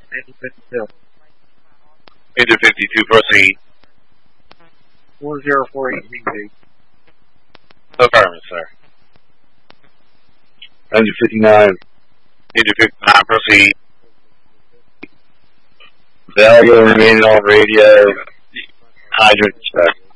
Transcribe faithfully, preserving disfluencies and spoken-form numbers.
Engine fifty-two. Engine fifty-two, proceed. four zero four eight G P. Affirmative, sir. Engine fifty-nine. Engine fifty-nine, proceed. Available remaining on radio. Hydrant check.